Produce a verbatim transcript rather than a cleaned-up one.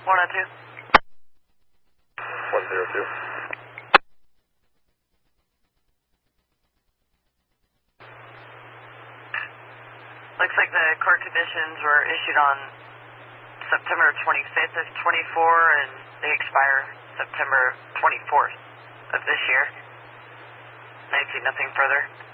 one oh two. one zero two. Looks like the court conditions were issued on September twenty-fifth of twenty-four, and they expire September twenty-fourth of this year. I see nothing further.